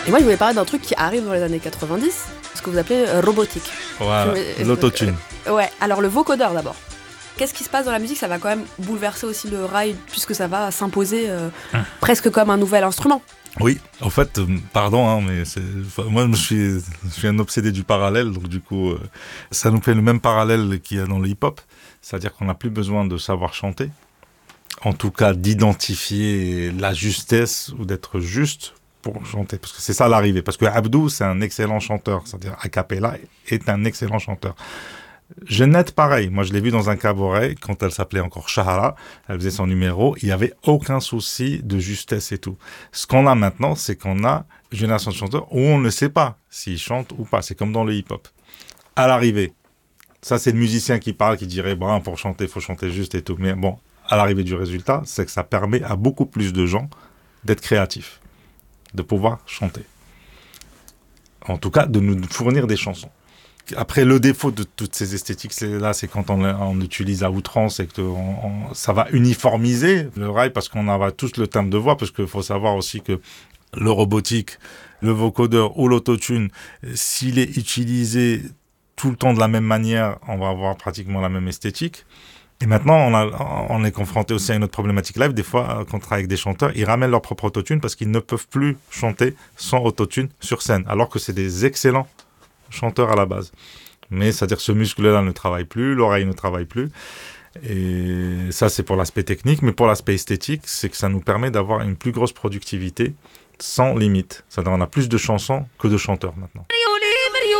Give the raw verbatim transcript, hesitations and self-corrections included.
Et moi, je voulais parler d'un truc qui arrive dans les années quatre-vingt-dix, ce que vous appelez euh, robotique. Voilà, Je- l'autotune. Euh, ouais, alors le vocodeur d'abord. Qu'est-ce qui se passe dans la musique? Ça va quand même bouleverser aussi le rail, puisque ça va s'imposer euh, Hum. presque comme un nouvel instrument. Oui, en fait, euh, pardon, hein, mais c'est, enfin, moi je suis, je suis un obsédé du parallèle, donc du coup, euh, ça nous fait le même parallèle qu'il y a dans le hip-hop, c'est-à-dire qu'on n'a plus besoin de savoir chanter, en tout cas d'identifier la justesse ou d'être juste pour chanter, parce que c'est ça l'arrivée, parce que Abdou, c'est un excellent chanteur, c'est-à-dire a cappella est un excellent chanteur. Jeannette, pareil. Moi, je l'ai vu dans un cabaret, quand elle s'appelait encore Shahara, elle faisait son numéro, il n'y avait aucun souci de justesse et tout. Ce qu'on a maintenant, c'est qu'on a une génération de chanteurs où on ne sait pas s'ils chantent ou pas. C'est comme dans le hip-hop. À l'arrivée, ça, c'est le musicien qui parle, qui dirait, bon, pour chanter, il faut chanter juste et tout. Mais bon, à l'arrivée du résultat, c'est que ça permet à beaucoup plus de gens d'être créatifs, de pouvoir chanter. En tout cas, de nous fournir des chansons. Après, le défaut de toutes ces esthétiques, c'est là, c'est quand on, on utilise à outrance et que on, on, ça va uniformiser le rail parce qu'on a tous le timbre de voix, parce qu'il faut savoir aussi que le robotique, le vocodeur ou l'autotune, s'il est utilisé tout le temps de la même manière, on va avoir pratiquement la même esthétique. Et maintenant, on, a, on est confronté aussi à une autre problématique live. Des fois, quand on travaille avec des chanteurs, ils ramènent leur propre autotune parce qu'ils ne peuvent plus chanter sans autotune sur scène, alors que c'est des excellents chanteur à la base. Mais c'est-à-dire que ce muscle-là ne travaille plus, l'oreille ne travaille plus. Et ça, c'est pour l'aspect technique. Mais pour l'aspect esthétique, c'est que ça nous permet d'avoir une plus grosse productivité sans limite. C'est-à-dire qu'on a plus de chansons que de chanteurs maintenant.